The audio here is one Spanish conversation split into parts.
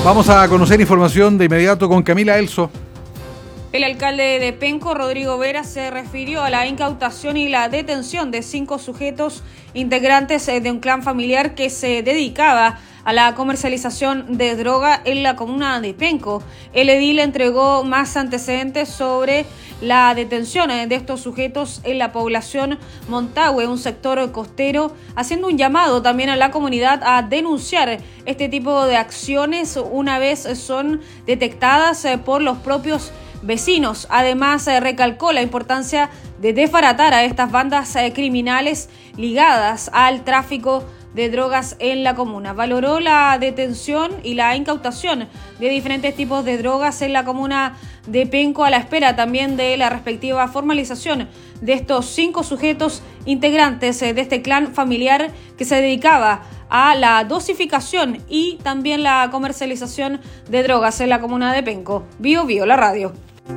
Vamos a conocer información de inmediato con Camila Elso. El alcalde de Penco, Rodrigo Vera, se refirió a la incautación y la detención de 5 sujetos integrantes de un clan familiar que se dedicaba a la comercialización de droga en la comuna de Penco. El edil entregó más antecedentes sobre la detención de estos sujetos en la población Montahue, un sector costero, haciendo un llamado también a la comunidad a denunciar este tipo de acciones una vez son detectadas por los propios vecinos. Además, recalcó la importancia de desbaratar a estas bandas criminales ligadas al tráfico de drogas en la comuna. Valoró la detención y la incautación de diferentes tipos de drogas en la comuna de Penco, a la espera también de la respectiva formalización de estos 5 sujetos integrantes de este clan familiar que se dedicaba a la dosificación y también la comercialización de drogas en la comuna de Penco. Bio Bio, la radio.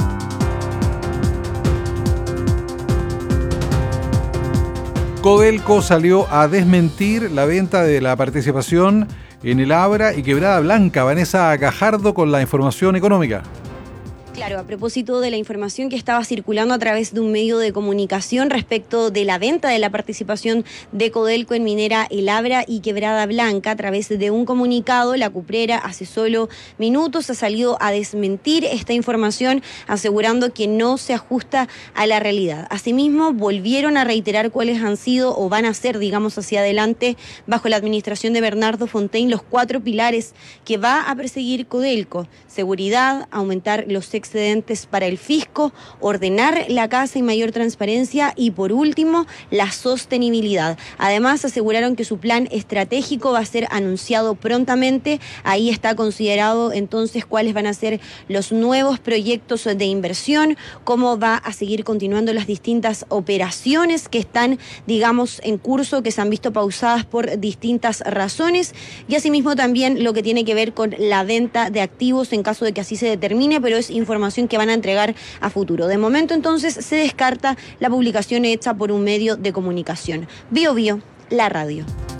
Codelco salió a desmentir la venta de la participación en el Abra y Quebrada Blanca. Vanessa Gajardo con la información económica. Claro, a propósito de la información que estaba circulando a través de un medio de comunicación respecto de la venta de la participación de Codelco en Minera El Abra y Quebrada Blanca, a través de un comunicado, la cuprera hace solo minutos ha salido a desmentir esta información, asegurando que no se ajusta a la realidad. Asimismo, volvieron a reiterar cuáles han sido o van a ser, digamos, hacia adelante, bajo la administración de Bernardo Fontaine, los 4 pilares que va a perseguir Codelco: seguridad, aumentar los excedentes para el fisco, ordenar la casa y mayor transparencia y, por último, la sostenibilidad. Además, aseguraron que su plan estratégico va a ser anunciado prontamente. Ahí está considerado entonces cuáles van a ser los nuevos proyectos de inversión, cómo va a seguir continuando las distintas operaciones que están, digamos, en curso, que se han visto pausadas por distintas razones, y asimismo también lo que tiene que ver con la venta de activos en caso de que así se determine, pero es información que van a entregar a futuro. De momento, entonces, se descarta la publicación hecha por un medio de comunicación. Bio Bio, la radio.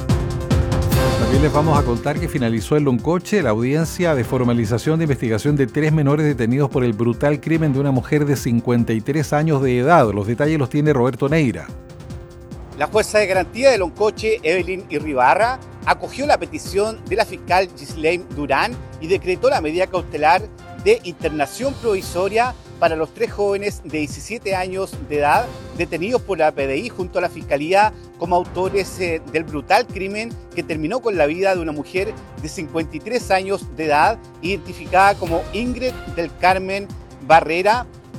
También les vamos a contar que finalizó en Loncoche la audiencia de formalización de investigación de 3 menores detenidos por el brutal crimen de una mujer de 53 años de edad. Los detalles los tiene Roberto Neira. La jueza de garantía de Loncoche, Evelyn Irribarra, acogió la petición de la fiscal Ghislaine Durán y decretó la medida cautelar de internación provisoria para los 3 jóvenes de 17 años de edad detenidos por la PDI junto a la Fiscalía como autores del brutal crimen que terminó con la vida de una mujer de 53 años de edad identificada como Ingrid del Carmen Barrera,